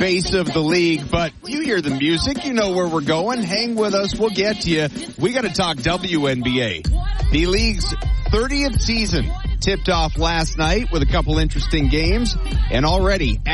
face of the league, but you hear the music. You know where we're going. Hang with us. We'll get to you. We got to talk WNBA. The league's 30th season tipped off last night with a couple interesting games, and already